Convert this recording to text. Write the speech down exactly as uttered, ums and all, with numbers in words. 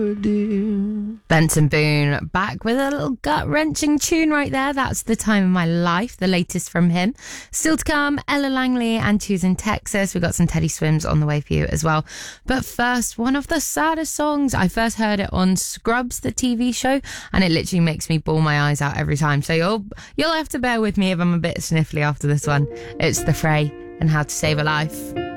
Benson Boone back with a little gut-wrenching tune right there. That's The Time of My Life, the latest from him. Still to come, Ella Langley and Choose in Texas. We've got some Teddy Swims on the way for you as well. But first, one of the saddest songs. I first heard it on Scrubs, the T V show, and it literally makes me bawl my eyes out every time. So you'll you'll have to bear with me if I'm a bit sniffly after this one. It's The Fray and How to Save a Life.